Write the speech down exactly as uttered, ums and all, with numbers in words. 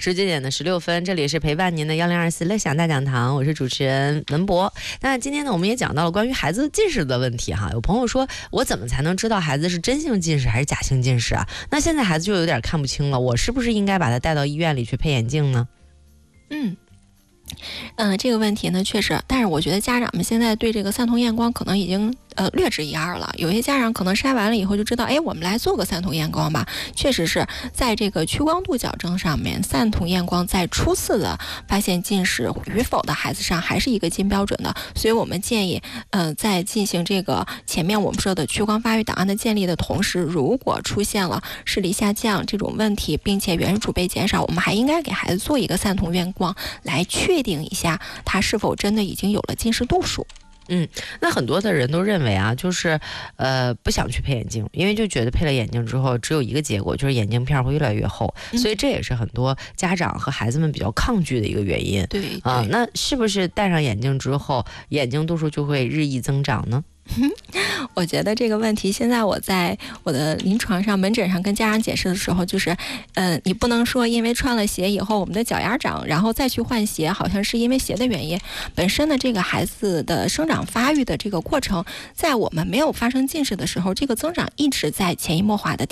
十九点的十六分，这里是陪伴您的幺零二四乐享大讲堂，我是主持人文博。那今天呢，我们也讲到了关于孩子近视的问题哈。有朋友说，我怎么才能知道孩子是真性近视还是假性近视啊？那现在孩子就有点看不清了，我是不是应该把他带到医院里去配眼镜呢？ 嗯。嗯，这个问题呢，确实，但是我觉得家长们现在对这个散瞳验光可能已经呃略知一二了。有些家长可能筛完了以后就知道，哎，我们来做个散瞳验光吧。确实是在这个屈光度矫正上面，散瞳验光在初次的发现近视与否的孩子上还是一个金标准的。所以我们建议，呃，在进行这个前面我们说的屈光发育档案的建立的同时，如果出现了视力下降这种问题，并且远视储备减少，我们还应该给孩子做一个散瞳验光，来确定一下他是否真的已经有了近视度数。 嗯，那很多的人都认为啊，就是呃不想去配眼镜，因为就觉得配了眼镜之后只有一个结果，就是眼镜片会越来越厚，嗯、所以这也是很多家长和孩子们比较抗拒的一个原因。 对啊、呃，那是不是戴上眼镜之后，眼睛度数就会日益增长呢？ 我觉得这个问题，现在我在我的临床上、门诊上跟家长解释的时候，就是，嗯、呃，你不能说因为穿了鞋以后，我们的脚丫长，然后再去换鞋，好像是因为鞋的原因。本身的这个孩子的生长发育的这个过程，在我们没有发生近视的时候，这个增长一直在潜移默化的